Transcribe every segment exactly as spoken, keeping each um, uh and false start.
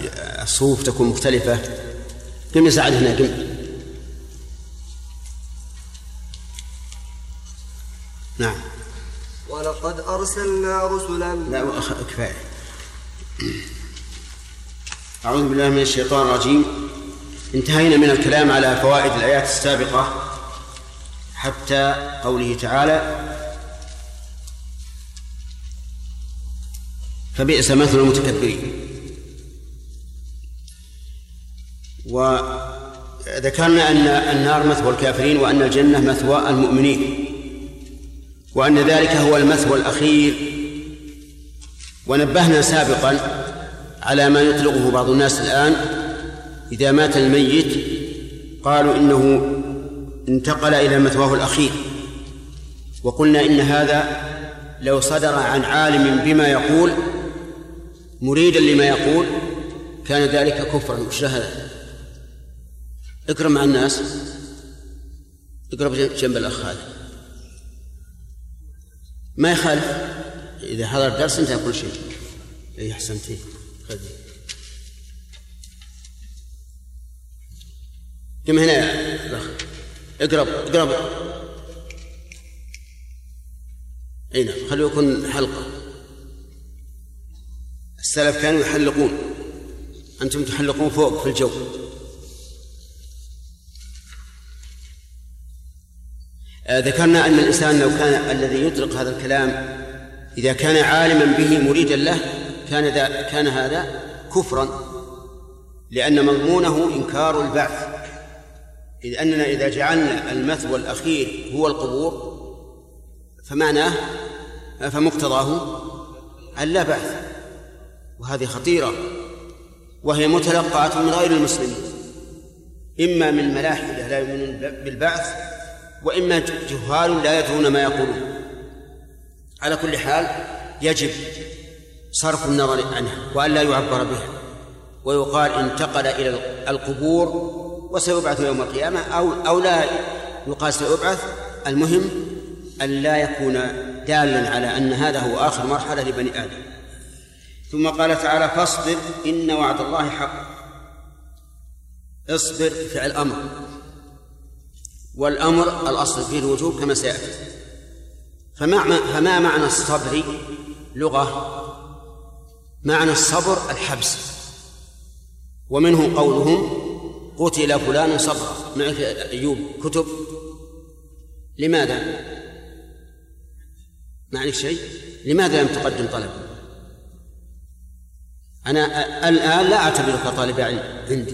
الصفوف تكون مختلفة. قم يا سعد هنا، قم. نعم. ولقد أرسلنا رسلا. لا كفاية. أعوذ بالله من الشيطان الرجيم. انتهينا من الكلام على فوائد الآيات السابقة حتى قوله تعالى: فبئس مثل المتكبرين. وذكرنا أن النار مثوى الكافرين وأن الجنة مثوى المؤمنين، وأن ذلك هو المثوى الأخير. ونبهنا سابقا على ما يطلقه بعض الناس الآن: إذا مات الميت قالوا إنه انتقل إلى مثواه الأخير. وقلنا إن هذا لو صدر عن عالم بما يقول مريدا لما يقول كان ذلك كفرا. وش هذا؟ اقرأ مع الناس، اقرأ جنب الأخ هذا، ما يخالف. إذا حضر الدرس انتهى كل شيء. أي أحسنتي. كم هنا يا الأخ؟ اقرب اقرب. أي نعم، خلوا يكون حلقة. السلف كانوا يحلقون، أنتم تحلقون فوق في الجو. آه ذكرنا أن الإنسان لو كان الذي يطلق هذا الكلام إذا كان عالما به مريدا له كان, ذا كان هذا كفرا، لأن مضمونه إنكار البعث. إذ أننا إذا جعلنا المثوى الأخير هو القبور فمعناه فمقتضاه أن لا بعث، وهذه خطيرة، وهي متلقعة من غير المسلمين، إما من ملاحدة لا يؤمنون بالبعث، وإما جهال لا يدرون ما يقولون. على كل حال يجب صرف النظر عنها وأن لا يعبر بها، ويقال انتقل إلى القبور وسيبعث يوم القيامة، أو, أو لا يقال سيبعث. المهم أن لا يكون دالا على أن هذا هو آخر مرحلة لبني آدم. ثم قال تعالى: فاصبر إن وعد الله حق. اصبر فعل أمر، والأمر الأصل فيه الوجوب كما سيأتي. فما, فما معنى الصبر لغة؟ معنى الصبر الحبس، ومنه قولهم قتل فلان صبرا. معك أيوب كتب؟ لماذا؟ معنى شيء؟ لماذا لم تقدم طلب؟ أنا الآن لا أعتبرك طالب علم عندي،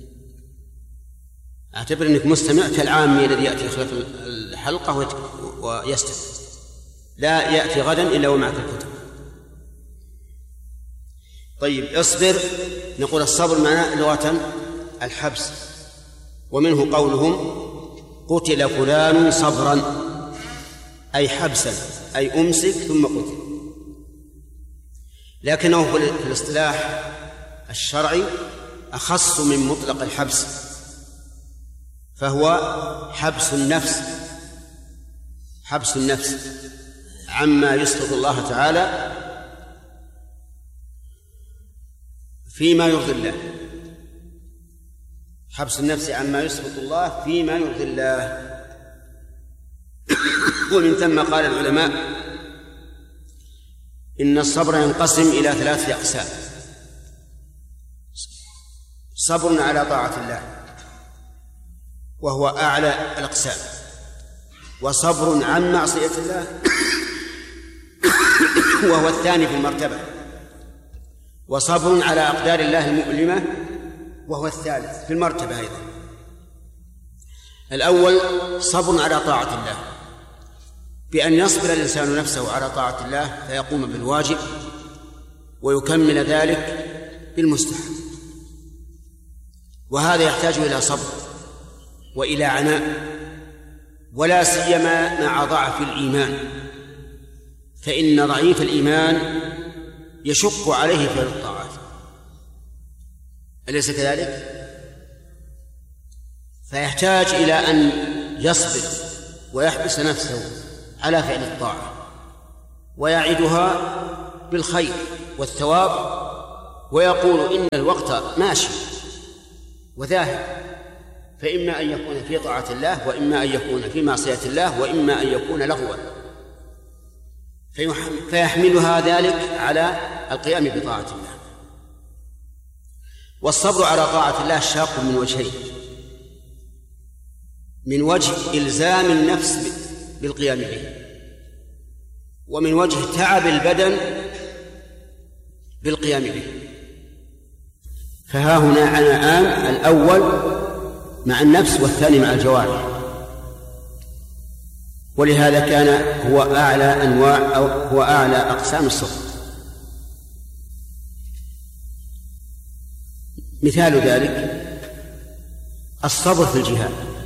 أعتبر أنك مستمع كالعامي الذي يأتي خلف الحلقة ويستمع، لا يأتي غدا إلا ومعك الكتب. طيب، اصبر، نقول الصبر معناه لغة الحبس، ومنه قولهم قتل فلان صبرا أي حبسا، أي أمسك ثم قتل. لكنه في الاصطلاح الشرعي أخص من مطلق الحبس، فهو حبس النفس، حبس النفس عما يسخط الله تعالى فيما يرضي الله، حبس النفس عما يسخط الله فيما يرضي الله. ومن ثم قال العلماء إن الصبر ينقسم إلى ثلاثة أقسام: صبر على طاعة الله وهو أعلى الأقسام، وصبر عن معصية الله وهو الثاني في المرتبة، وصبر على أقدار الله المؤلمة وهو الثالث في المرتبة أيضا. الأول صبر على طاعة الله، بأن يصبر الإنسان نفسه على طاعة الله فيقوم بالواجب ويكمل ذلك بالمستحب، وهذا يحتاج إلى صبر وإلى عناء، ولا سيما مع ضعف الإيمان، فإن ضعيف الإيمان يشق عليه فعل الطاعات، أليس كذلك؟ فيحتاج إلى أن يصبر ويحبس نفسه على فعل الطاعة ويعدها بالخير والثواب ويقول إن الوقت ماشي وذاهب، فإما أن يكون في طاعة الله وإما أن يكون في معصية الله وإما أن يكون لغوا، فيحملها ذلك على القيام بطاعة الله. والصبر على طاعة الله شاق من وجهين: من وجه إلزام النفس بالقيام به، ومن وجه تعب البدن بالقيام به. فها هنا عناءان: الأول مع النفس والثاني مع الجوارح. ولهذا كان هو أعلى أنواع أو هو أعلى أقسام الصبر. مثال ذلك الصبر في الجهاد،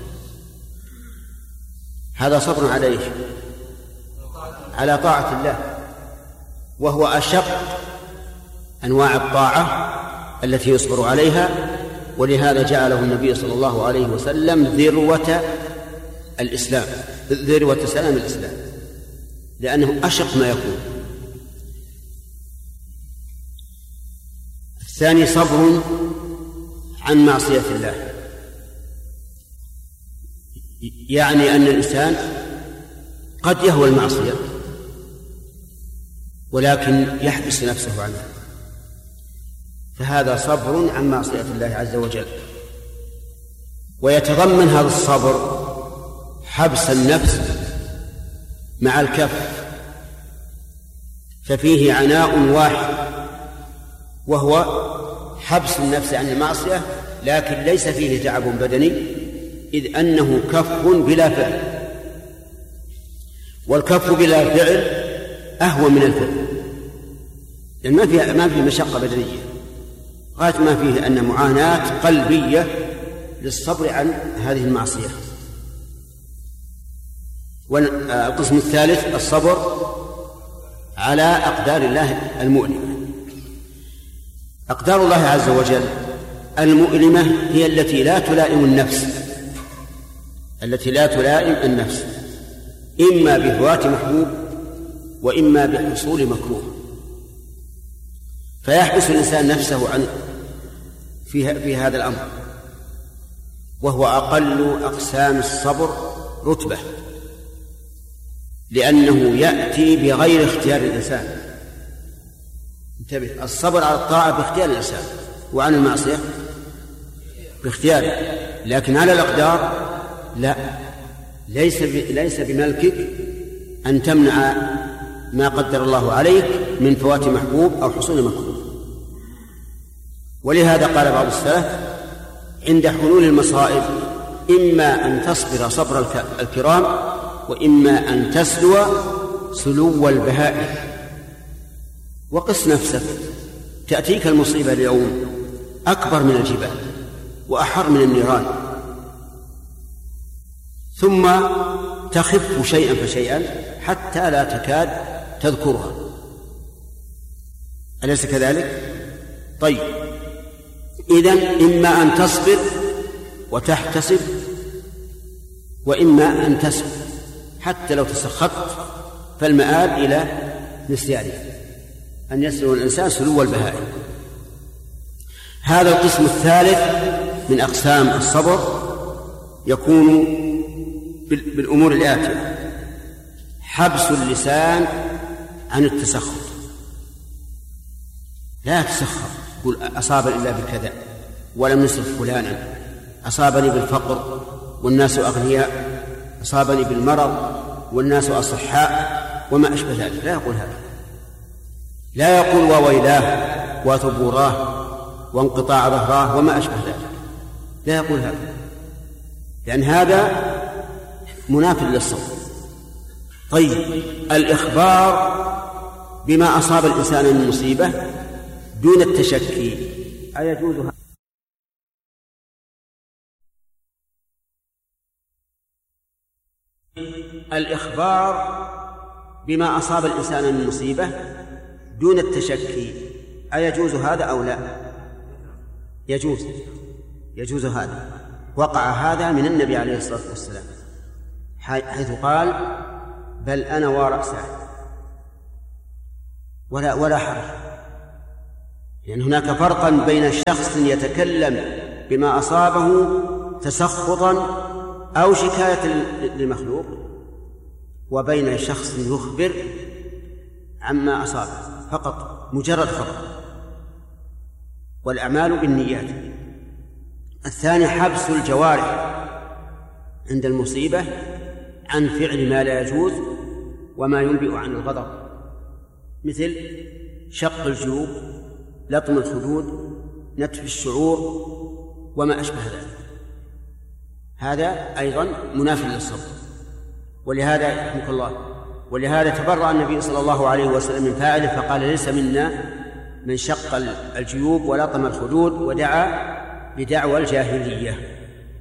هذا صبر عليه على طاعة الله، وهو أشق أنواع الطاعة التي يصبر عليها، ولهذا جعله النبي صلى الله عليه وسلم ذروة الإسلام، ذروة سلام الإسلام، لأنه أشق ما يكون. الثاني صبر عن معصية الله، يعني أن الإنسان قد يهوى المعصية ولكن يحبس نفسه عنها، فهذا صبر عن معصية الله عز وجل. ويتضمن هذا الصبر حبس النفس مع الكف، ففيه عناء واحد وهو حبس النفس عن المعصية، لكن ليس فيه تعب بدني، إذ أنه كف بلا فعل، والكف بلا فعل أهون من الفعل، لأن ما فيه ما فيه مشقة بدنية، غاية ما فيه أن معاناة قلبية للصبر عن هذه المعصية. والقسم الثالث الصبر على أقدار الله المؤلمة. أقدار الله عز وجل المؤلمة هي التي لا تلائم النفس، التي لا تلائم النفس إما بفوات محبوب وإما بحصول مكروه، فيحبس الإنسان نفسه عن في, في هذا الأمر، وهو أقل أقسام الصبر رتبة، لأنه يأتي بغير اختيار الإنسان. انتبه، الصبر على الطاعة باختيار الإنسان، وعن المعصية باختياره، لكن على الأقدار لا، ليس ليس بملكك أن تمنع ما قدر الله عليك من فوات محبوب أو حصول مكروه. ولهذا قال بعض السلف عند حلول المصائب: إما أن تصبر صبر الكرام وإما أن تسلو سلو البهائم. وقس نفسك، تأتيك المصيبة اليوم أكبر من الجبال وأحر من النيران، ثم تخف شيئا فشيئا حتى لا تكاد تذكرها، أليس كذلك؟ طيب، إذن إما أن تصبر وتحتسب وإما أن تسبر، حتى لو تسخطت فالمآب إلى نسيانه، أن يسلو الإنسان سلو البهائم. هذا القسم الثالث من أقسام الصبر يكون بالأمور الآتية: حبس اللسان عن التسخط، لا تسخط قل أصاب إلا بكذا ولم يصف فلانا، أصابني بالفقر والناس أغنياء، أصابني بالمرض والناس أصحاء، وما أشبه ذلك. لا يقول هذا، لا يقول وويلاه وثبوراه وانقطاع ظهراه وما أشبه ذلك، لا يقول هذا، لأن هذا مناف للصبر. طيب، الإخبار بما أصاب الإنسان من مصيبة دون التشكي أيجوز هذا؟ الإخبار بما أصاب الإنسان من مصيبة دون التشكي أيجوز هذا أو لا؟ يجوز، يجوز هذا. وقع هذا من النبي عليه الصلاة والسلام حيث قال: بل أنا ورأسه، ولا ولا حرج، لأن هناك فرقا بين شخص يتكلم بما أصابه تسخطا أو شكاية للمخلوق وبين شخص يخبر عما أصابه فقط، مجرد خبر، والأعمال بالنيات. الثاني حبس الجوارح عند المصيبة عن فعل ما لا يجوز وما ينبئ عن الغضب، مثل شق الجيوب، لطم الخدود، نتف الشعور وما أشبه ذلك. هذا أيضا مناف للصبر. ولهذا يرحمك الله، ولهذا تبرأ النبي صلى الله عليه وسلم من فاعله فقال: ليس منا من شق الجيوب ولطم الخدود ودعا بدعوى الجاهلية.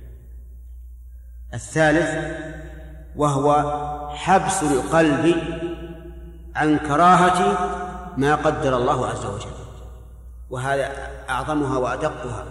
الثالث وهو حبس القلب عن كراهة ما قدر الله عز وجل، وهذا أعظمها وأدقها.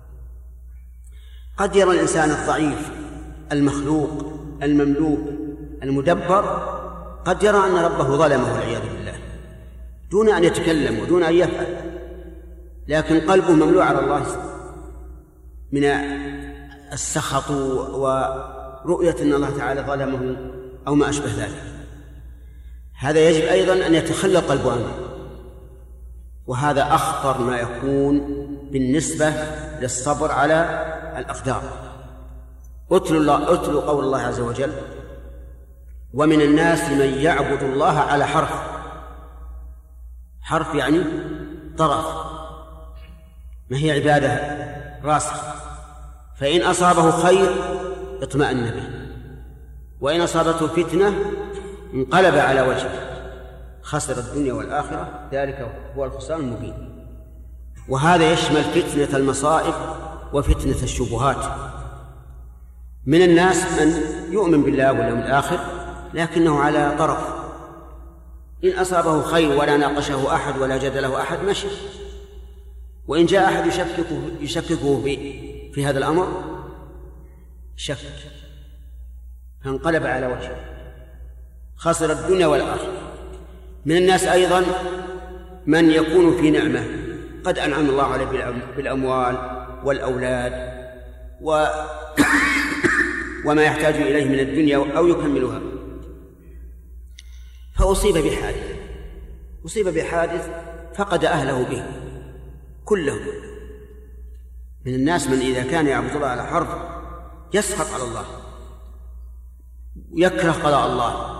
قد يرى الإنسان الضعيف المخلوق المملوك المدبر، قد يرى أن ربه ظلمه والعياذ بالله دون أن يتكلم ودون أن يفعل، لكن قلبه مملوء على الله من السخط ورؤية أن الله تعالى ظلمه أو ما أشبه ذلك. هذا يجب أيضا أن يتخلى قلبه عنه، وهذا أخطر ما يكون بالنسبة للصبر على الأقدار. أتلوا الله أتلوا قول الله عز وجل: ومن الناس من يعبد الله على حرف. حرف يعني طرف، ما هي عبادة راسخة، فإن أصابه خير اطمأن به، وإن أصابته فتنة انقلب على وجهه، خسر الدنيا والآخرة، ذلك هو الخسران المبين. وهذا يشمل فتنة المصائب وفتنة الشبهات. من الناس من يؤمن بالله واليوم الآخر لكنه على طرف، إن أصابه خير ولا ناقشه أحد ولا جدله أحد مشي، وإن جاء أحد يشككه, يشككه في هذا الأمر شك، فانقلب على وجهه، خسر الدنيا والآخرة. من الناس أيضا من يكون في نعمة، قد أنعم الله عليه بالأموال والأولاد و وما يحتاج إليه من الدنيا أو يكملها، فأصيب بحادث أصيب بحادث فقد أهله به كلهم. من الناس من إذا كان يعبد الله على حرف يسخط على الله، يكره قضاء الله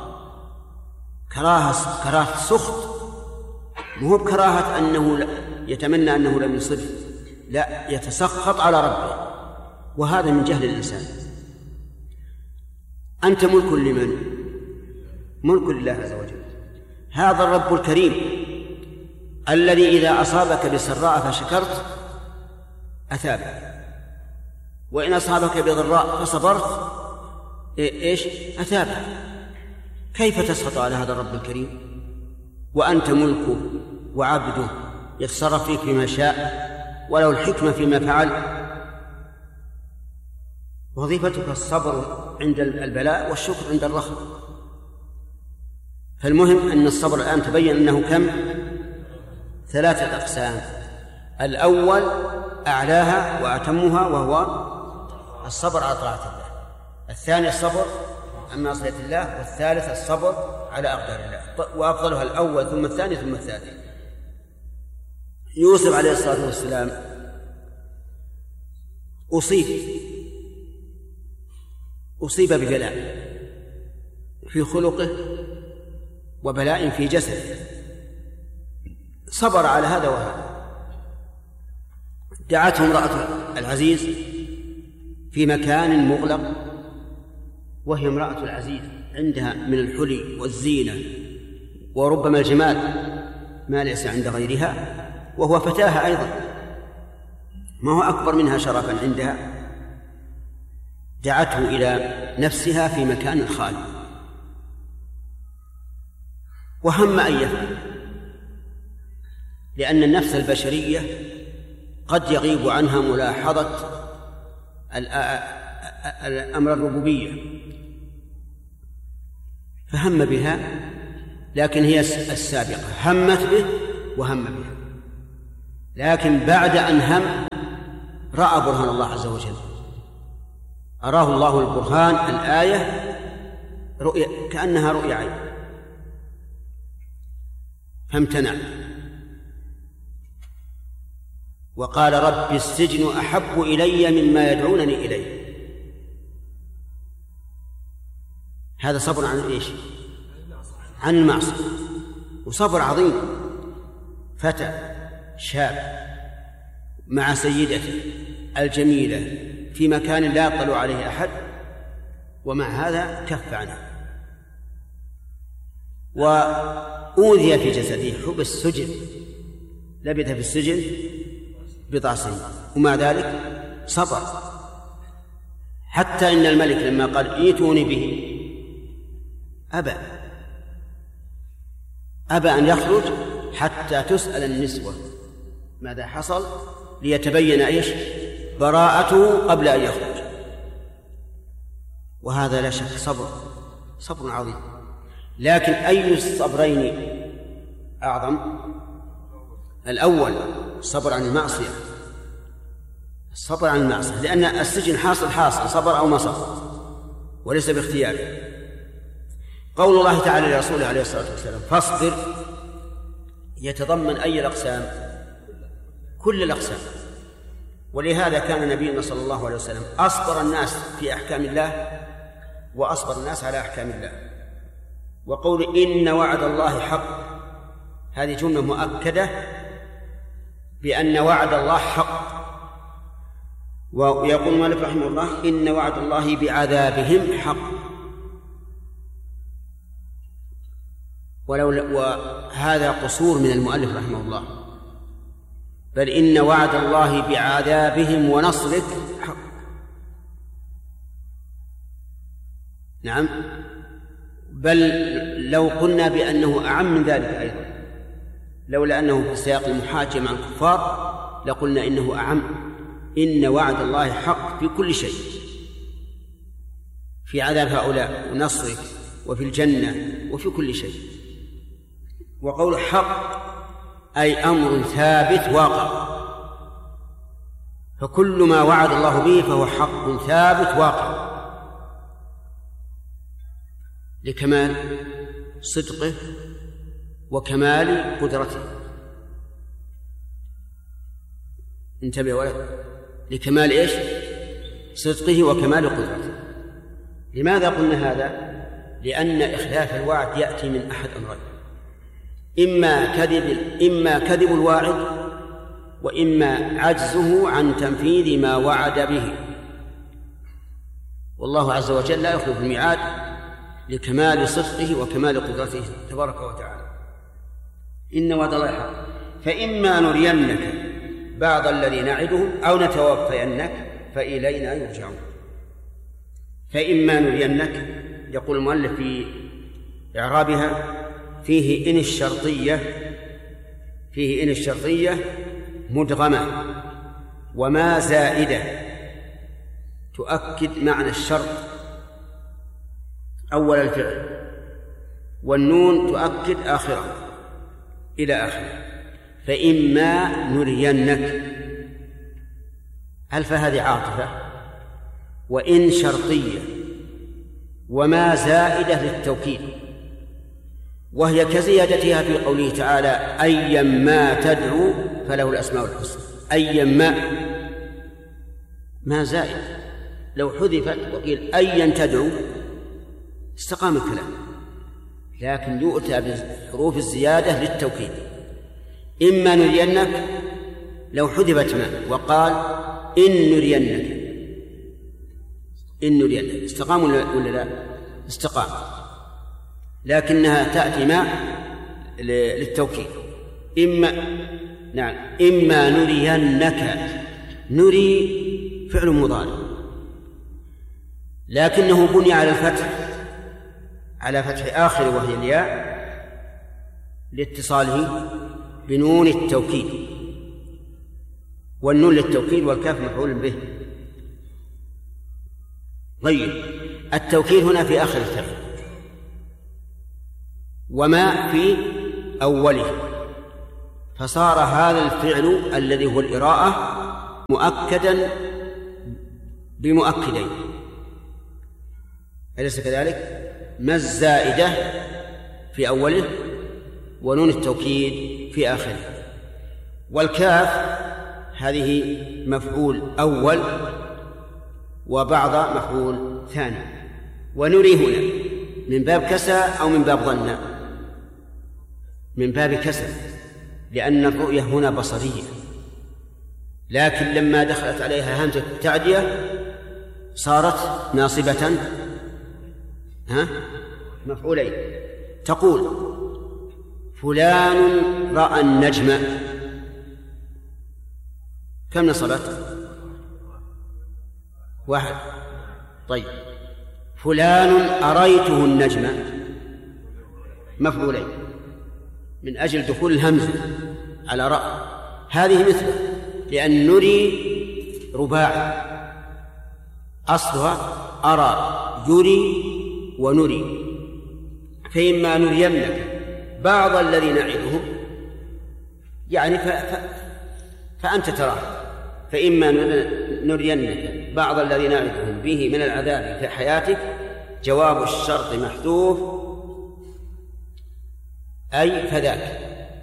كراهة كراهة سخط، مو بكراهة أنه يتمنى أنه لم يصبه، لا، يتسخط على ربه، وهذا من جهل الإنسان. أنت ملك لمن؟ ملك لله عز وجل. هذا الرب الكريم الذي إذا أصابك بسراء فشكرت أثابك، وإن أصابك بضراء فصبرت إيش؟ أثابك. كيف تسخط على هذا الرب الكريم وأنت ملكه وعبده يتصرف فيك بما شاء ولو الحكمة فيما فعل؟ وظيفتك الصبر عند البلاء والشكر عند الرخاء. فالمهم أن الصبر الآن تبين أنه كم؟ ثلاثة أقسام. الأول أعلاها وأتمها وهو الصبر على طاعة الله، الثاني الصبر عن معصية الله، والثالث الصبر على أقدار الله، وأفضلها الأول ثم الثاني ثم الثالث. يوسف عليه الصلاة والسلام أصيب أصيب ببلاء في خلقه وبلاء في جسده، صبر على هذا وهذا. دعته امرأة العزيز في مكان مغلق، وهي امرأة العزيز عندها من الحلي والزينة وربما الجمال ما ليس عند غيرها، وهو فتاها أيضا، ما هو أكبر منها شرفا عندها. دعته إلى نفسها في مكان خالي، وهم أن يفعل، لأن النفس البشرية قد يغيب عنها ملاحظة الأمر الربوبية، فهم بها، لكن هي السابقة همت به وهم بها. لكن بعد أن هم رأى برهان الله عز وجل، أراه الله البرهان الآية رؤية كأنها رؤية عين فامتنع وقال رب السجن أحب إلي مما يدعونني إليه. هذا صبر عن إيش؟ عن المعصية، وصبر عظيم. فتى شاب مع سيدته الجميلة في مكان لا يطلع عليه أحد، ومع هذا كف عنه وأوذي في جسده، حبس سجن، لبث في السجن بضع سنين، ومع ذلك صبر. حتى إن الملك لما قال ائتوني به أبى أبى أن يخرج حتى تسأل النسوة ماذا حصل ليتبين إيش براءته قبل أن يخرج. وهذا لا شك صبر صبر عظيم. لكن أي الصبرين أعظم؟ الأول الصبر عن المعصية، الصبر عن المعصية، لأن السجن حاصل حاصل صبر أو ما صبر وليس باختياره. قول الله تعالى لرسوله عليه الصلاة والسلام فاصبر يتضمن أي الأقسام؟ كل الأقسام. ولهذا كان نبينا صلى الله عليه وسلم أصبر الناس في أحكام الله وأصبر الناس على أحكام الله. وقول إن وعد الله حق هذه جملة مؤكدة بأن وعد الله حق. ويقول مالك رحمه الله إن وعد الله بعذابهم حق. ولو وهذا قصور من المؤلف رحمه الله، بل إن وعد الله بعذابهم ونصرك حق. نعم، بل لو قلنا بأنه أعم من ذلك أيضا، لولا أنه في سياق المحاجة مع الكفار لقلنا إنه أعم. إن وعد الله حق في كل شيء، في عذاب هؤلاء ونصرك وفي الجنة وفي كل شيء. وقول حق أي أمر ثابت واقع، فكل ما وعد الله به فهو حق ثابت واقع لكمال صدقه وكمال قدرته. انتبه ولد، لكمال إيش؟ صدقه وكمال قدرته. لماذا قلنا هذا؟ لأن إخلاف الوعد يأتي من أحد أمرين، إما كذب إما كذب الواعد، وإما عجزه عن تنفيذ ما وعد به. والله عز وجل لا يخلف الميعاد لكمال صدقه وكمال قدرته تبارك وتعالى. إن وعد الله حق، فإما نرينك بعض الذي نعدهم أو نتوفينك فإلينا يرجعون. فإما نرينك، يقول المؤلف في إعرابها فيه إن الشرطية فيه إن الشرطية مدغمة وما زائدة تؤكد معنى الشرط أول الفعل، والنون تؤكد آخره إلى آخره. فإما نرينك، ألف هذه عاطفة، وإن شرطية، وما زائدة للتوكيد، وهي كزيادتها في قوله تعالى أيا ما تدعو فله الأسماء الحسنى. أيا ما ما زائد، لو حذفت وقيل أيا تدعو استقام الكلام، لكن يؤتى بحروف الزيادة للتوكيد. إما نرينك لو حذفت ما وقال إن نرينك إن نرينك استقام ولا لا؟ استقام، لكنها تأتي ما للتوكيد. إما نعم إما نرينك، نري فعل مضارع لكنه بني على الفتح على فتح آخر وهي الياء لاتصاله بنون التوكيد، والنون للتوكيد والكاف مفعول به. طيب، التوكيد هنا في آخر الفعل وما في أوله، فصار هذا الفعل الذي هو الإراءة مؤكدا بمؤكدين، أليس كذلك؟ ما الزائدة في أوله ونون التوكيد في آخره. والكاف هذه مفعول أول وبعض مفعول ثاني. ونري هنا من باب كسى أو من باب ظن؟ من باب كسى، لأن الرؤية هنا بصرية، لكن لما دخلت عليها همزة التعدية صارت ناصبة ها مفعولين. تقول فلان رأى النجم، كم نصبت؟ واحد. طيب فلان أريته النجم، مفعولين من أجل دخول الهمزة على رأى. هذه مثله، لأن نري رباعي أصلها أرى يري ونري، فإما نرينك بعض الذي نعدهم يعني ف... ف... فأنت تراه، فإما نرينك بعض الذي نعدهم به من العذاب في حياتك، جواب الشرط محذوف أي فذاك.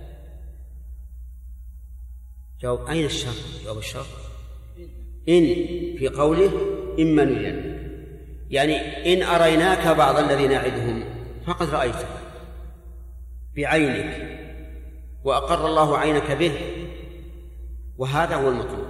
جواب أين الشرط؟ جواب الشرط إن في قوله إما نرينك، يعني إن أريناك بعض الذي نعدهم فقد رأيته بعينك وأقر الله عينك به، وهذا هو المطلوب.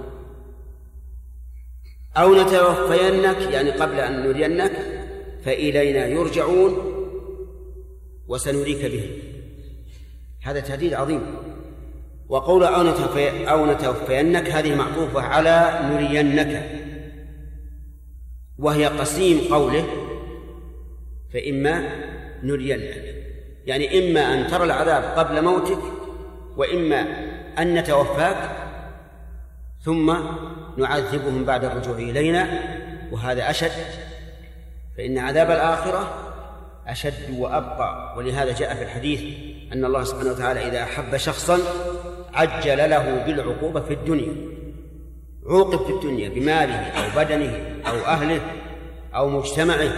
أو نتوفينك يعني قبل أن نرينك فإلينا يرجعون وسنريك به، هذا تهديد عظيم. وقول أو نتوفينك هذه معطوفة على نرينك، وهي قسيم قوله فإما نرينك، يعني إما أن ترى العذاب قبل موتك، وإما أن نتوفاك ثم نعذبهم بعد الرجوع إلينا، وهذا أشد، فإن عذاب الآخرة أشد وأبقى. ولهذا جاء في الحديث أن الله سبحانه وتعالى إذا أحب شخصا عجل له بالعقوبة في الدنيا، عوقب في الدنيا بماله أو بدنه أو أهله أو مجتمعه،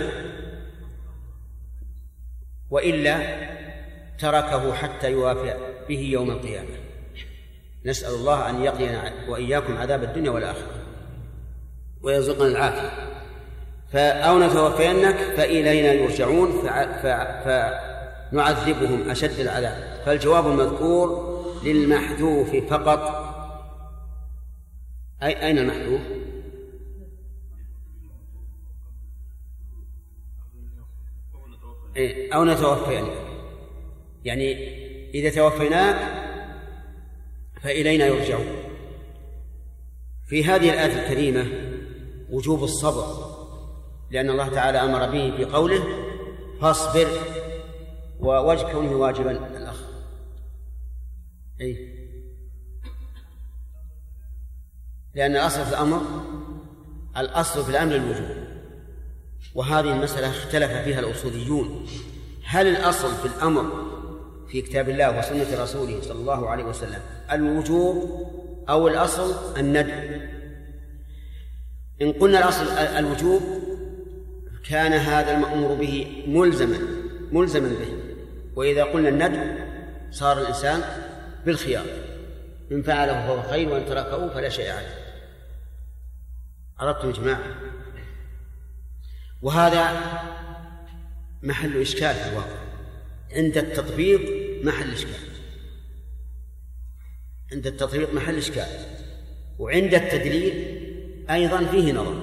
وإلا تركه حتى يوافي به يوم القيامة. نسأل الله أن يقينا وإياكم عذاب الدنيا والآخرة ويرزقنا العافية. فأو نتوفينك فإلينا يرجعون فنعذبهم أشد العذاب. فالجواب المذكور للمحذوف فقط. أي أين المحذوف؟ أو نتوفينك، يعني إذا توفيناك فإلينا يرجعون. في هذه الآية الكريمة وجوب الصبر، لأن الله تعالى أمر به في قوله فاصبر، ووجه كونه واجبا الأخ أي لأن الأصل في الأمر الأصل في الأمر الوجوب، وهذه المسألة اختلف فيها الأصوليون، هل الأصل في الأمر في كتاب الله وسنة رسوله صلى الله عليه وسلم الوجوب أو الأصل الندب؟ إن قلنا الأصل الوجوب كان هذا المأمور به ملزما ملزما به، وإذا قلنا الندب صار الإنسان بالخيار، إن فعله فهو خير وإن تركه فلا شيء عليه. أردت إجماع، وهذا محل إشكال في الواقع. عند التطبيق محل إشكال، عند التطبيق محل إشكال، وعند التدليل أيضا فيه نظر.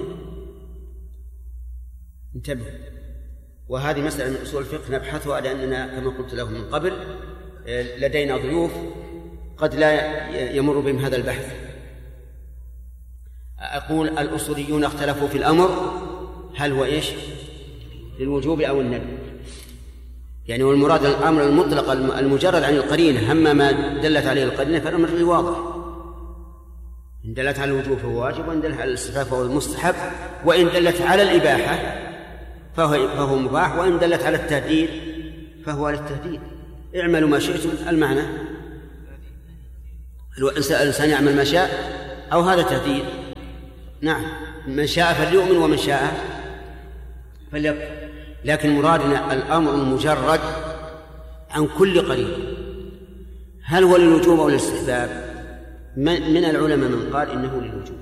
انتبه، وهذه مسألة من أصول الفقه نبحثها، لأننا كما قلت لهم من قبل لدينا ضيوف قد لا يمر بهم هذا البحث. أقول الأصوليون اختلفوا في الأمر هل هو إيش؟ للوجوب أو الندب، يعني والمراد الأمر المطلق المجرد عن القرينة، أما ما دلت عليه القرينة فالأمر فيه واضح، إن دلت على الوجوب فهو واجب، وإن دلت على الاستحباب فهو المستحب، وإن دلت على الإباحة فهو, فهو مباح، وإن دلت على التهديد فهو للتهديد. اعملوا ما شئتم، المعنى الإنسان يعمل ما شاء أو هذا تهديد؟ نعم، من شاء فليؤمن ومن شاء فليكفر. لكن مرادنا الأمر المجرد عن كل قريب. هل هو للوجوب أو للاستحباب؟ من العلماء من قال إنه للوجوب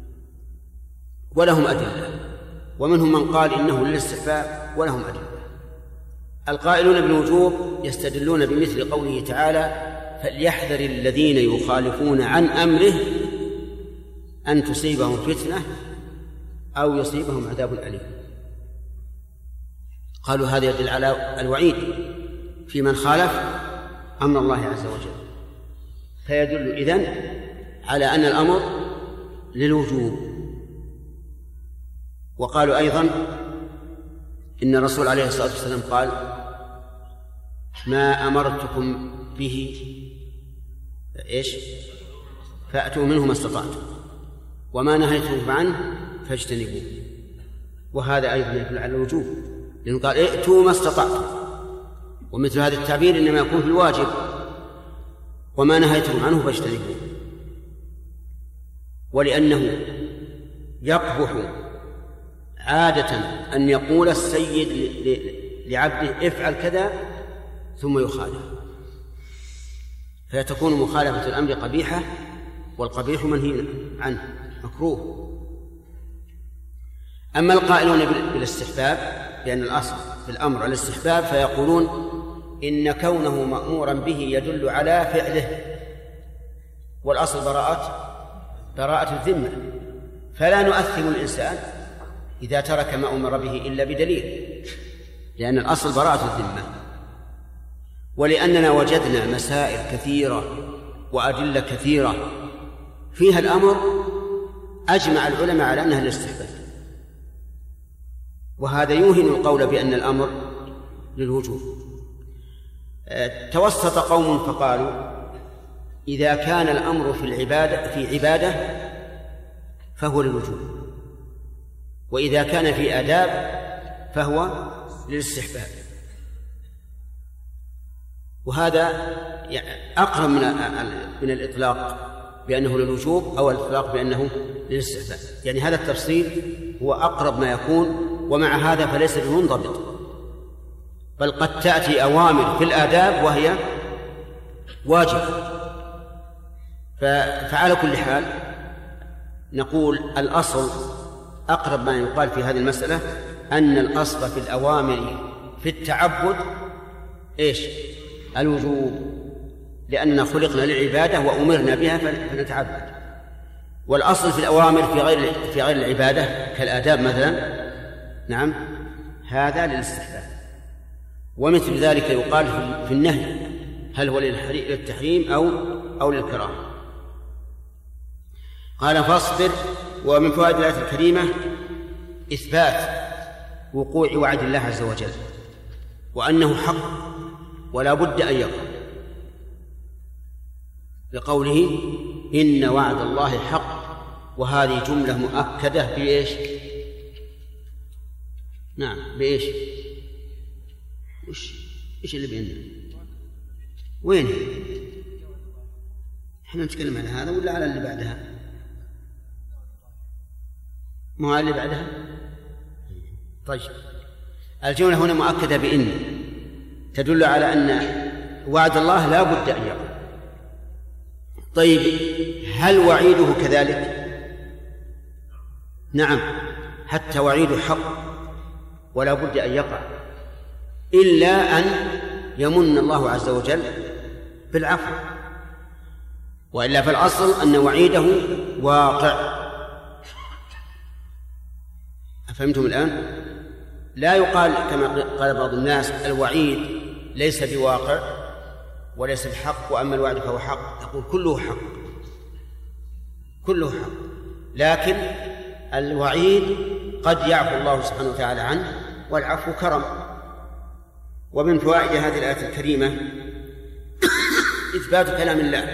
ولهم أدلة، ومنهم من قال إنه للاستحباب ولهم أدلة. القائلون بالوجوب يستدلون بمثل قوله تعالى: فليحذر الذين يخالفون عن أمره أن تصيبهم فتنة أو يصيبهم عذاب أليم. قالوا هذا يدل على الوعيد في من خالف أمر الله عز وجل، فيدل إذن على أن الأمر للوجوب. وقالوا أيضا إن الرسول عليه الصلاة والسلام قال: ما أمرتكم به إيش فأتوا منه ما استطعتم وما نهيتكم عنه فاجتنبوه. وهذا أيضا يدل على الوجوب، لأنه قال: ائتوا ما استطعتم، ومثل هذا التعبير إنما يكون في الواجب، وما نهيتكم عنه فاجتنبوه. ولأنه يقبح عادة أن يقول السيد لعبده افعل كذا ثم يخالف، فتكون مخالفة الأمر قبيحة، والقبيح منهي عنه مكروه. أما القائلون بالاستحباب بأن الأصل في الأمر الاستحباب فيقولون إن كونه مأمورا به يدل على فعله، والأصل براءة براءة الذمة، فلا نؤثم الإنسان إذا ترك ما أمر به إلا بدليل، لأن الأصل براءة الذمة. ولأننا وجدنا مسائل كثيرة وأدلة كثيرة فيها الأمر أجمع العلماء على أنها الاستحباب، وهذا يوهن القول بأن الأمر للوجوب. توسط قوم فقالوا: إذا كان الأمر في العبادة في عبادة فهو للوجوب، وإذا كان في آداب فهو للاستحباب. وهذا أقرب من من الإطلاق بأنه للوجوب أو الإطلاق بأنه للاستحباب، يعني هذا التفصيل هو أقرب ما يكون، ومع هذا فليس بمنضبط، بل قد تأتي أوامر في الآداب وهي واجب. فعلى كل حال نقول الأصل أقرب ما يقال في هذه المسألة أن الأصل في الأوامر في التعبد إيش؟ الوجوب، لأننا خلقنا للعبادة وأمرنا بها فنتعبد. والأصل في الأوامر في غير في غير العبادة كالآداب مثلا، نعم، هذا للاستحباب. ومثل ذلك يقال في النهي، هل هو للتحريم أو أو للكراهة. قال: فاصبر. ومن فوائد الآية الكريمة إثبات وقوع وعد الله عز وجل، وأنه حق ولا بد أن يقع، لقوله: إن وعد الله حق. وهذه جملة مؤكدة بإيش؟ نعم، بإيش؟ وش إيش اللي بيننا؟ وين؟ إحنا نتكلم على هذا ولا على اللي بعدها؟ ما هو اللي بعدها؟ طيب، الجملة هنا مؤكدة بإن، تدل على أن وعد الله لا بد أن يقع. طيب، هل وعيده كذلك؟ نعم، حتى وعيده حق ولا بد أن يقع، إلا أن يمن الله عز وجل بالعفو، وإلا فالأصل أن وعيده واقع. أفهمتم الآن؟ لا يقال كما قال بعض الناس الوعيد ليس بواقع وليس بحق، وأما الوعد فهو حق. يقول كله حق، كله حق، لكن الوعيد قد يعفو الله سبحانه وتعالى عنه، والعفو كرم. ومن فوائد هذه الآية الكريمة إثبات كلام الله،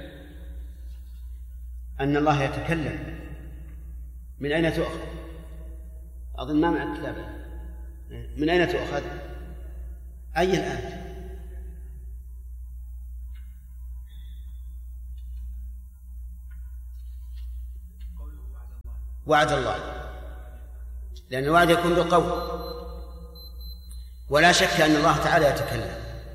أن الله يتكلم. من أين تؤخذ؟ أظن ما مع الكتاب. من أين تؤخذ؟ أي الآية؟ وعد الله، لأن الوعد يكون بالقول، ولا شك أن الله تعالى يتكلم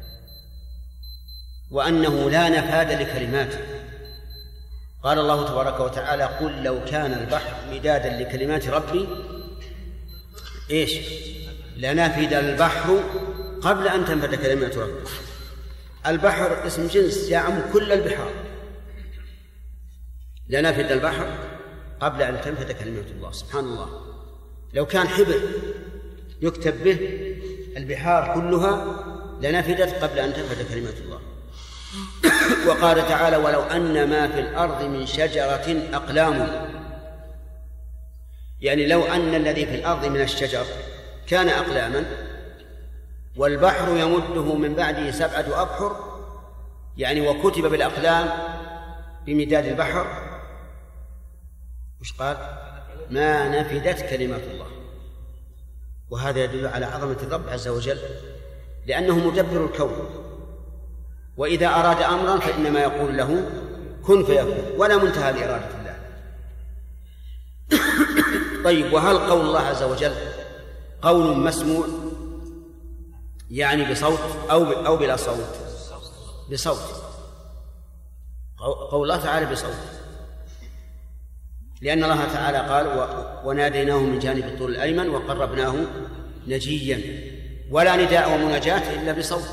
وأنه لا نفاد لكلماته. قال الله تبارك وتعالى: قل لو كان البحر مدادا لكلمات ربي إيش لنفد البحر قبل أن تنفد كلمات ربي. البحر اسم جنس يعم كل البحار، لنفد البحر قبل أن تنفد كلمات الله. سبحان الله، لو كان حبر يكتب به البحار كلها لنفدت قبل أن تنفد كلمات الله. وقال تعالى: ولو أن ما في الأرض من شجرة أقلام، يعني لو أن الذي في الأرض من الشجر كان أقلاما والبحر يمده من بعده سبعة أبحر، يعني وكتب بالأقلام بمداد البحر، وش قال؟ ما نفدت كلمات الله. وهذا يدل على عظمة الرب عز وجل، لأنه مدبر الكون، وإذا أراد أمرا فإنما يقول له كن فيكون، ولا منتهى لإرادة الله. طيب، وهل قول الله عز وجل قول مسموع يعني بصوت أو أو بلا صوت؟ بصوت. قول الله تعالى بصوت، لأن الله تعالى قال: وناديناه من جانب الطور الأيمن وقربناه نجيا، ولا نداء ومناجاة إلا بصوت.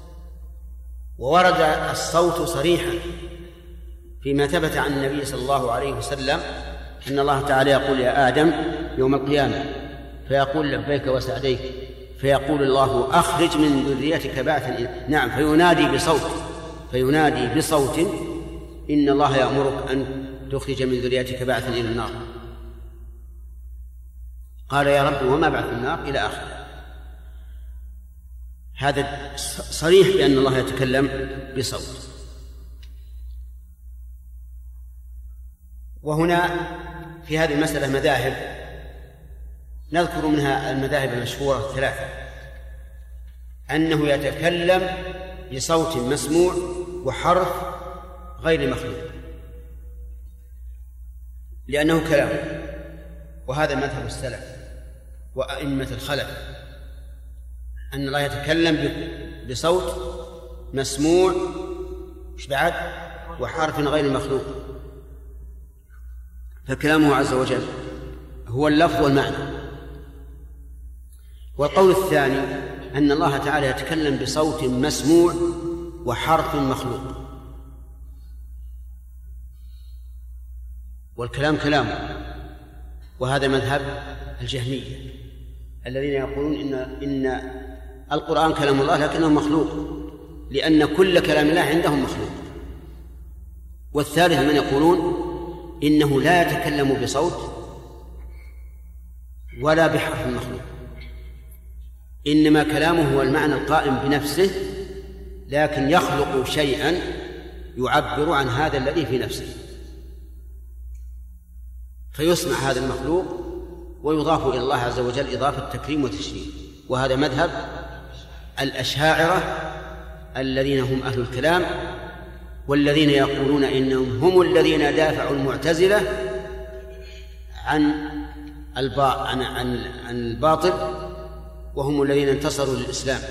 وورد الصوت صريحا فيما ثبت عن النبي صلى الله عليه وسلم أن الله تعالى يقول: يا آدم يوم القيامة، فيقول: لبيك وسعديك، فيقول الله: أخرج من ذريتك بعثا. نعم، فينادي بصوت فينادي بصوت إن الله يأمرك أن تخرج من ذريتك بعثا إلى النار. قال: يا رب وما بعث النار؟ إلى آخره. هذا صريح بأن الله يتكلم بصوت. وهنا في هذه المسألة مذاهب، نذكر منها المذاهب المشهورة ثلاثة: أنه يتكلم بصوت مسموع وحرف غير مخلوق لأنه كلام، وهذا مذهب السلف وأئمة الخلف، أن الله يتكلم بصوت مسموع مش بعد وحرف غير مخلوق، فكلامه عز وجل هو اللفظ والمعنى. والقول الثاني أن الله تعالى يتكلم بصوت مسموع وحرف مخلوق، والكلام كلامه، وهذا مذهب الجهمية الذين يقولون إن إن القرآن كلام الله لكنه مخلوق، لأن كل كلام الله عندهم مخلوق. والثالث من يقولون إنه لا يتكلم بصوت ولا بحرف مخلوق، إنما كلامه هو المعنى القائم بنفسه، لكن يخلق شيئا يعبر عن هذا الذي في نفسه، فيسمع هذا المخلوق ويضاف إلى الله عز وجل إضافة تكريم وتشريف. وهذا مذهب الأشاعرة الذين هم أهل الكلام، والذين يقولون إنهم هم الذين دافعوا المعتزلة عن عن عن الباطل، وهم الذين انتصروا للإسلام،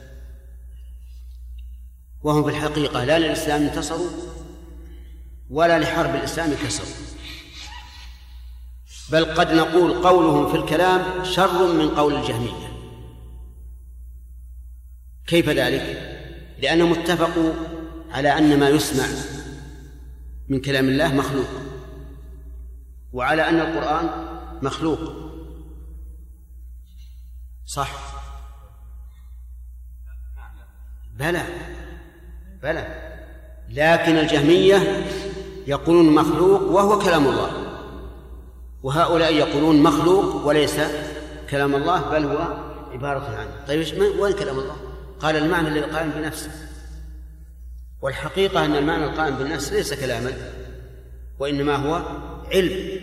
وهم في الحقيقة لا للإسلام انتصروا ولا لحرب الإسلام كسروا، بل قد نقول قولهم في الكلام شر من قول الجهمية. كيف ذلك؟ لأنهم اتفقوا على أن ما يسمع من كلام الله مخلوق، وعلى أن القرآن مخلوق، صح؟ بلى بلى لكن الجهمية يقولون مخلوق وهو كلام الله، وهؤلاء يقولون مخلوق وليس كلام الله بل هو عبارة عنه. طيب وين كلام الله؟ قال: المعنى الذي قائم بنفسه. والحقيقة أن المعنى القائم بالنفس ليس كلاما، وإنما هو علم،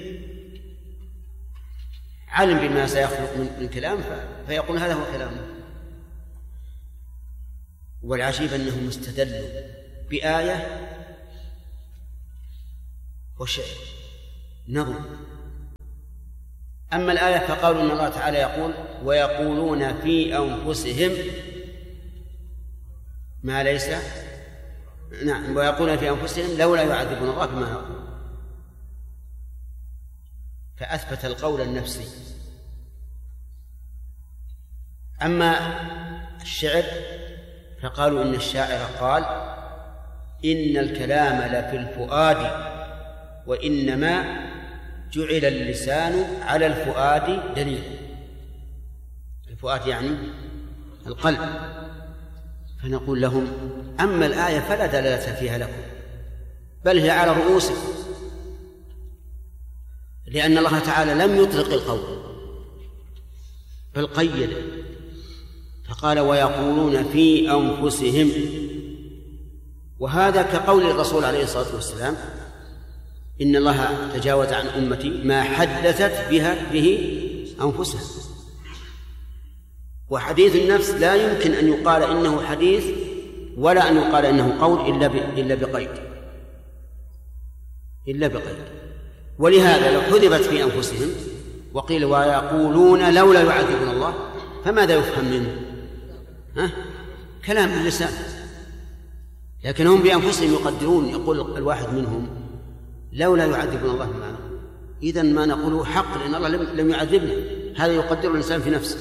علم بما سيخلق من كلام فيقول هذا هو كلامه. والعجيب أنهم استدلوا بآية وشعر نظم أما الآية فقالوا إن الله تعالى يقول ويقولون في أنفسهم ما ليس نعم ويقولون في أنفسهم لولا يعذبون الله بما نقول، فأثبت القول النفسي. أما الشعر فقالوا إن الشاعر قال إن الكلام لفي الفؤاد وإنما جعل اللسان على الفؤاد دليل. الفؤاد يعني القلب. فنقول لهم أما الآية فلا دلالة فيها لكم، بل هي على رؤوسكم، لأن الله تعالى لم يطلق القول بل قيد، فقال ويقولون في أنفسهم، وهذا كقول الرسول عليه الصلاة والسلام إن الله تجاوز عن أمتي ما حدثت بها به أنفسها. وحديث النفس لا يمكن أن يقال إنه حديث ولا أن يقال إنه قول إلا إلا بقيد إلا بقيد ولهذا لو حذفت في أنفسهم وقيل ويقولون لولا يعذبون الله فماذا يفهم منه؟ ها؟ كلام اللسان، لكن هم بأنفسهم يقدرون. يقول الواحد منهم لولا يعذبون الله ما نقول، إذن ما نقوله حق لأن الله لم يعذبنا. هذا يقدر الإنسان في نفسه.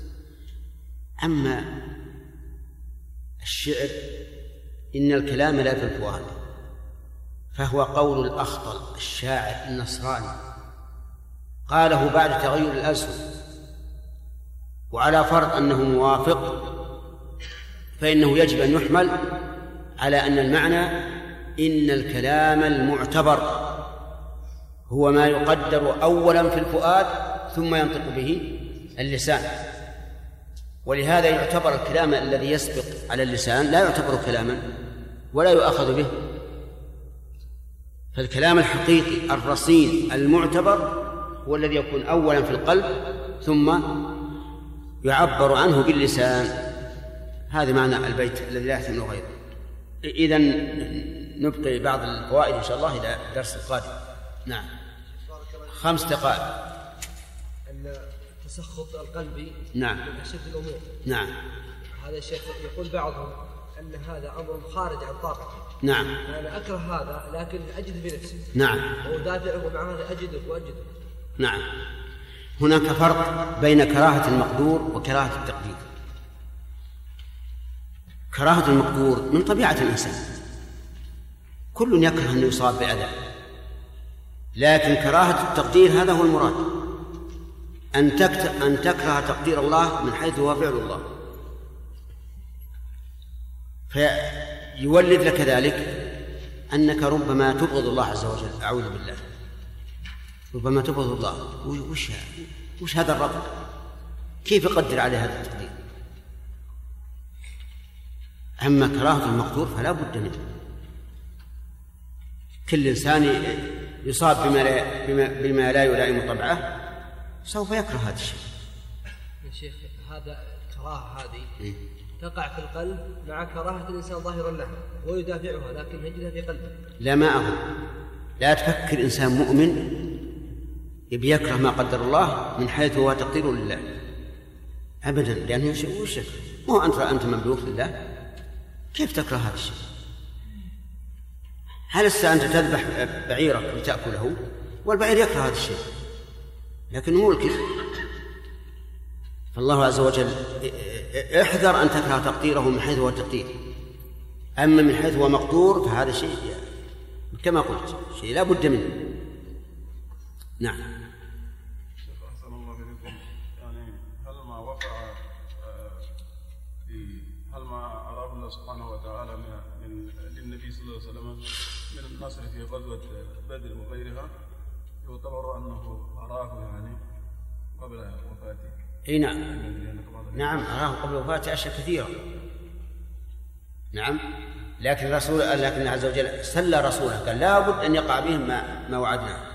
أما الشعر إن الكلام لا في الفؤاد فهو قول الأخطل الشاعر النصراني، قاله بعد تغير الألسن، وعلى فرض أنه موافق فإنه يجب أن يحمل على أن المعنى إن الكلام المعتبر هو ما يقدر أولا في الفؤاد ثم ينطق به اللسان. ولهذا يعتبر الكلام الذي يسبق على اللسان لا يعتبر كلاما ولا يؤخذ به. فالكلام الحقيقي الرصين المعتبر هو الذي يكون أولا في القلب ثم يعبر عنه باللسان. هذا معنى البيت الذي لا يحتمل غيره. إذن نبقي بعض الفوائد إن شاء الله إلى الدرس القادم. نعم. خمس دقائق. أن التسخط القلبي نعم من أشد الأمور. نعم. هذا الشيخ يقول بعضهم أن هذا أمر خارج عن طاقتي. نعم. أنا أكره هذا لكن أجد بنفسي. نعم. وأدافعه مع هذا أجده وأجده. نعم. هناك فرق بين كراهة المقدور وكراهة التقدير. كراهة المقدور من طبيعة الإنسان، كل يكره أن يصاب بأذى، لكن كراهة التقدير هذا هو المراد، أن أن تكره تقدير الله من حيث هو فعل الله، فيولد لك ذلك أنك ربما تبغض الله عز وجل. أعوذ بالله، ربما تبغض الله. وش وش هذا الرب؟ كيف يقدر عليه هذا التقدير؟ أما كراهة المقدور فلا بد منه. كل إنسان يصاب بما لا, بما, بما لا يلائم طبعه سوف يكره هذا الشيء. يا شيخ هذا الكراهة هذه إيه؟ تقع في القلب مع كراهة الإنسان ظاهرا لها ويدافعها لكن يجدها في قلبه. لا ما أقول، لا تفكر إنسان مؤمن يبي يكره ما قدر الله من حيث هو تقدير لله أبدا، لأنه شيء وش مو أنت أنت مملوك لله، كيف تكره هذا الشيء؟ هل الساعة أنت تذبح بعيرك لتأكله والبعير يكره هذا الشيء لكنه ملك. فالله عز وجل احذر أن تكره تقديره من حيث هو التقدير، أما من حيث هو مقدور فهذا شيء كما قلت شيء لا بد منه. نعم. أحسن الله إليكم. يعني هل ما وقع في هل ما أراه الله سبحانه وتعالى من للنبي صلى الله عليه وسلم من النصر في غزوة بدر وغيرها يعتبر أنه أراه يعني قبل وفاته؟ اي نعم. نعم أراه قبل وفاته أشياء كثيرة. نعم. لكن رسول لكن عز وجل سلى رسوله قال لا بد أن يقع بهم ما ما وعدناه.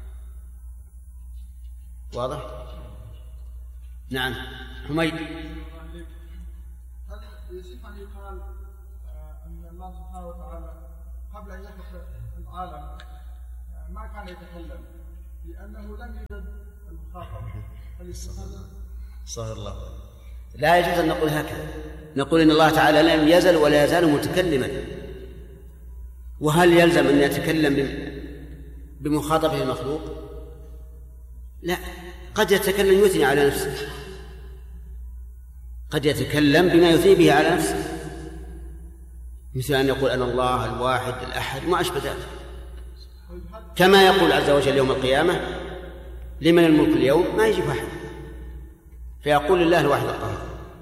واضح؟ نعم. حميد. هل يصح أن يقال أن الله سبحانه وتعالى قبل أن يخلق العالم ما كان يتكلم لأنه لم يوجد صهر الله. لا يجوز أن نقول هكذا، نقول إن الله تعالى لم يزل ولا يزال متكلما. وهل يلزم أن يتكلم بمخاطبه المخلوق؟ لا، قد يتكلم يثني على نفسه، قد يتكلم بما يثني به على نفسه، مثل أن يقول أنا الله الواحد الأحد ما أشبه ذلك، كما يقول عز وجل يوم القيامة لمن الملك اليوم، ما يجي أحد، فيقول لله الواحد القهار.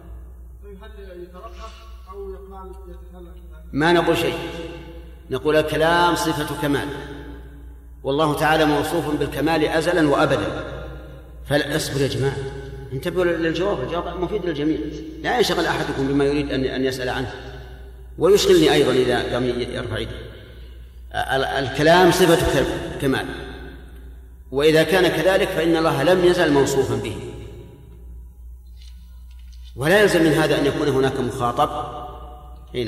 ما نقول شيء، نقول الكلام صفة كمال، والله تعالى موصوف بالكمال أزلا وأبدا. فلا أصبر يا جماعة، انتبهوا للجواب، الجواب مفيد للجميع، لا ينشغل أحدكم بما يريد أن يسأل عنه، ويشغلني أيضا إذا قام يرفع يده. الكلام صفة كمال، وإذا كان كذلك فإن الله لم يزل موصوفا به، ولا يلزم من هذا أن يكون هناك مخاطب. هنا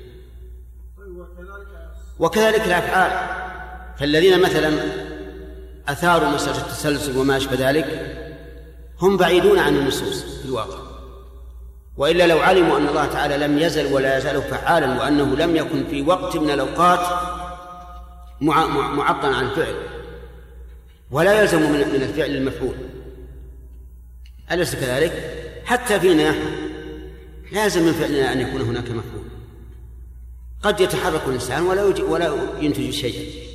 وكذلك الأفعال، فالذين مثلا أثاروا مسألة التسلسل وما أشبه ذلك هم بعيدون عن النصوص في الواقع، وإلا لو علموا أن الله تعالى لم يزل ولا يزال فعالا، وأنه لم يكن في وقت من الأوقات معطلا عن الفعل، ولا يلزم من الفعل المفعول، أليس كذلك؟ حتى فينا لازم من فعلنا أن يكون هناك مفعول، قد يتحرك الإنسان ولا ولا ينتج شيئا،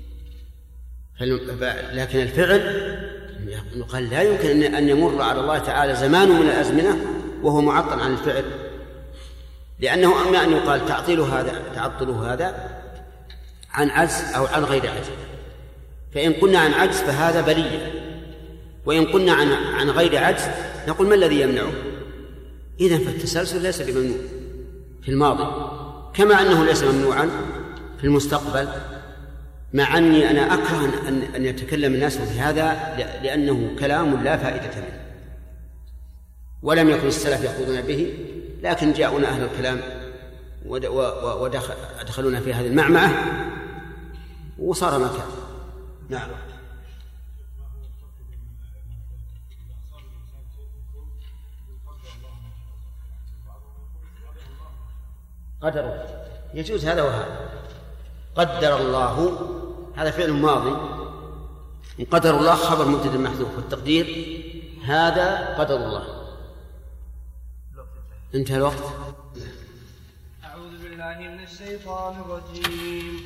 لكن الفعل يقال لا يمكن أن يمر على الله تعالى زمان من الأزمنة وهو معطل عن الفعل، لأنه أما أن يقال تعطيل هذا تعطل هذا عن عجز أو عن غير عجز، فإن قلنا عن عجز فهذا بلية، وإن قلنا عن عن غير عجز نقول ما الذي يمنعه؟ إذن فالتسلسل ليس بممنوع في الماضي، كما أنه ليس ممنوعا في المستقبل، مع أني أنا أكره أن أن يتكلم الناس بهذا لأنه كلام لا فائدة منه، ولم يكن السلف يأخذون به، لكن جاءونا أهل الكلام ودخلونا في هذه المعمعة وصار ما كان. نعم. قدر يجوز هذا وهذا، قدر الله هذا فعل ماضي، قدر الله خبر مبتدأ محذوف، والتقدير هذا قدر الله. انتهى الوقت. أعوذ بالله من الشيطان الرجيم.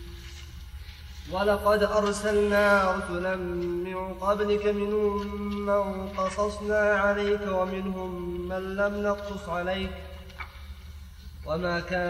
ولقد أرسلنا رسلا من قبلك منهم من قصصنا عليك ومنهم من لم نقصص عليك وما كان